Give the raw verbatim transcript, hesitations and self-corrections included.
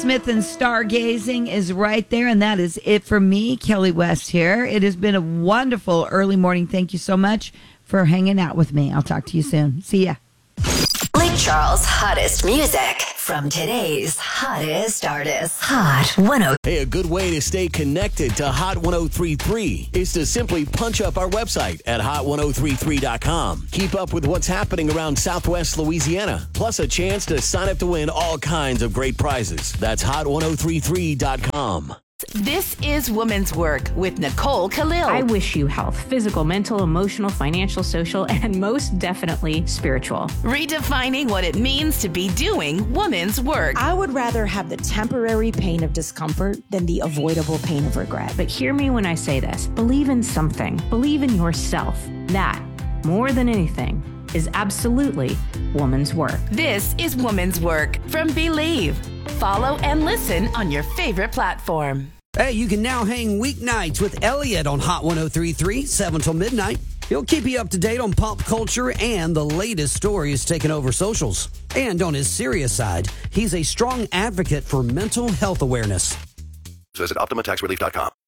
Smith and Stargazing is right there, and that is it for me, Kelly West here. It has been a wonderful early morning. Thank you so much for hanging out with me. I'll talk to you soon. See ya. Lake Charles' hottest music from today's hottest artists. Hot one oh. Hey, a good way to stay connected to Hot ten thirty-three is to simply punch up our website at hot ten thirty-three dot com. Keep up with what's happening around Southwest Louisiana, plus a chance to sign up to win all kinds of great prizes. That's hot ten thirty-three dot com. This is Woman's Work with Nicole Khalil. I wish you health, physical, mental, emotional, financial, social, and most definitely spiritual. Redefining what it means to be doing woman's work. I would rather have the temporary pain of discomfort than the avoidable pain of regret. But hear me when I say this. Believe in something. Believe in yourself. That, more than anything, is absolutely woman's work. This is Woman's Work from Believe. Follow and listen on your favorite platform. Hey, you can now hang weeknights with Elliot on Hot ten thirty-three, seven till midnight. He'll keep you up to date on pop culture and the latest stories taking over socials. And on his serious side, he's a strong advocate for mental health awareness. Visit Optima Tax Relief dot com.